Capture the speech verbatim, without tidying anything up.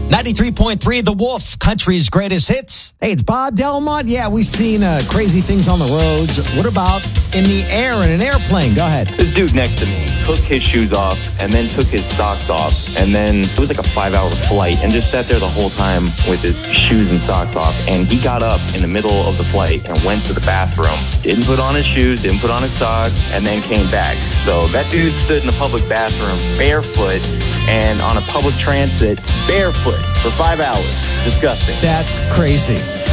ninety-three point three The Wolf, country's greatest hits. Hey, it's Bob Delmont. Yeah, we've seen uh, crazy things on the roads. What about in the air in an airplane? Go ahead. This dude next to me took his shoes off and then took his socks off. And then it was like a five-hour flight and just sat there the whole time with his shoes and socks off. And he got up in the middle of the flight and went to the bathroom. Didn't put on his shoes, didn't put on his socks, and then came back. So that dude stood in the public bathroom barefoot and on a public transit barefoot for five hours. Disgusting. That's crazy.